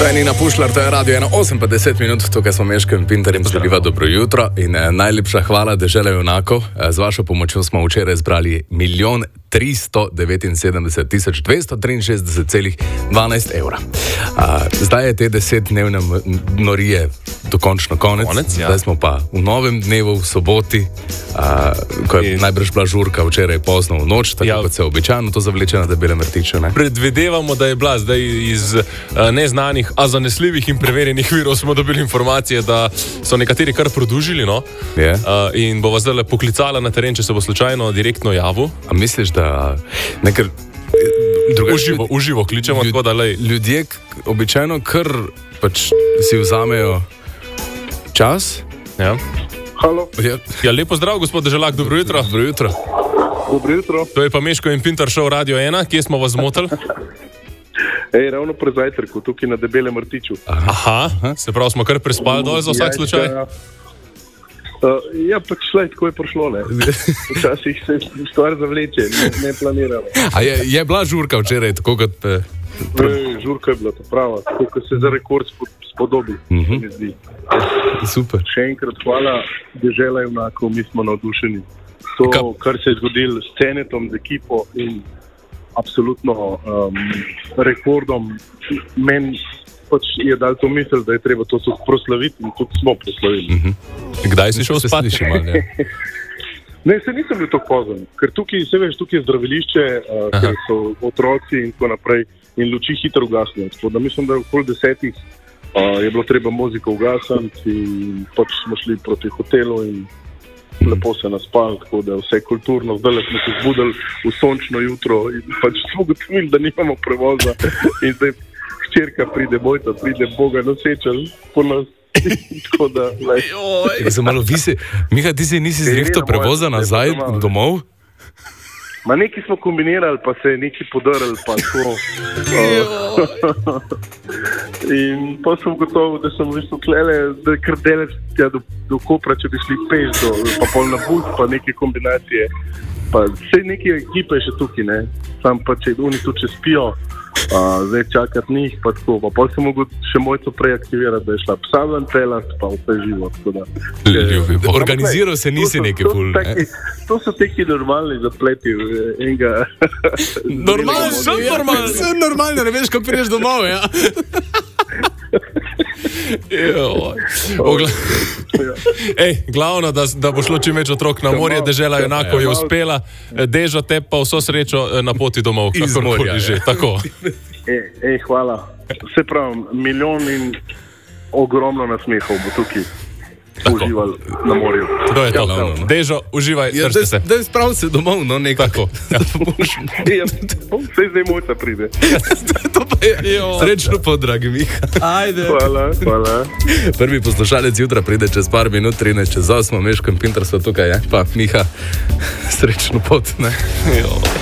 To je Nina Pušlar, to je Radio 1, 8 pa 10 minut, tukaj smo Meško in Pinter in želiva dobro jutro in najlepša hvala Dežela junakov. Z vašo pomočjo smo včeraj zbrali 1.379.263,12 evra. Zdaj je te 10-dnevne norije dokončno konec, zdaj smo pa v novem dnevu, v soboti, ko je najbrž bila žurka včeraj pozno v noč, tako kot se običajno to zavleče na debele mrtiče. Predvidevamo, da je bila zdaj iz neznanih, a zanesljivih in preverjenih virov smo dobili informacije, da so nekateri kar produžili, no? In bo vas zdaj poklicala na teren, če se bo slučajno direktno javil. A misliš, da nekaj uživo kličemo, tako da lej. Ljudje običajno kar pač si vzamejo čas. Ja. Halo. Ja, lepo zdrav, gospod Deželak, dobro jutro. Dobro jutro. Dobro jutro. To je pa Meško in Pinter Show Radio 1, kje smo vas zmotili? Ravno pred zajtrkom, tukaj na debelem rtiču. Aha, se pravi, smo kar prespali dol za vsak slučaj? Ja, pač šlej, tako je prišlo, ne. Včasih se stvar zavleče, ne planiramo. A je bila žurka včeraj, tako kot... Žurka je bila to prava, tako kot se za rekord spodobi, se mi zdi. Super. Še enkrat hvala, Dežela junakov, mi smo navdušeni. To, kar se je zgodilo s Cenetom, z ekipo in absolutno rekordom, meni pač je dal to misel, da je treba to proslaviti in tudi smo proslavili. Kdaj si šel spat? Ne, se nisem bil tako pozen, ker tukaj, se veš, tukaj je zdravilišče, ker so otroci in tako naprej in luči hitro ugasnijo. Tako da mislim, da okoli 10 je bilo treba muziko ugasniti in pač smo šli proti hotelu in lepo se naspali, tako da vse kulturno. Zdaj smo se zbudili v sončno jutro in pač smo ugotovili, da nimamo prevoza in zdaj hčerka pride, mojca pride, Boga noseča po nas. Tako da, Miha, ti si nisi zrihto prevoza nazaj domov? Ma nekaj smo kombinirali, pa se je nekaj podarili, pa tako. In pa sem gotovo, da sem v bistvu klele, da je kar deleč do Kopra, če bi šli peš, pa pol na bus, pa neke kombinacije. Pa vse neke ekipe je še tukaj, ne. Sam pa če oni tu če spijo, zdaj čakati njih, pa tako. Pa pol sem mogel še mojco prej aktivirati, da je šla psa ven pelat, pa vse živo, tako da. Organiziral se nisi nekaj ful, ne? To so teki normalni zapleti enega... Normalno, vse normalno, ne veš, ko priješ domov, ja? Glavno, da bo šlo čim več otrok na morje, Dežela junakov je uspela, Dežo te pa vso srečo na poti domov, kakorkoli že, tako. Hvala. Se pravi, milijon in ogromno nasmehov bo tukaj uživali na morju. To je to. Dežo, uživaj, držite se. Daj sprav se domov, no nekako. Vse zdaj mojca pride. To pa je. Srečno pot, dragi Miha. Ajde. Hvala. Prvi poslušalec jutra pride čez par minut, 13 čez 8, Meško in Pinter so tukaj, pa Miha, srečno pot, ne?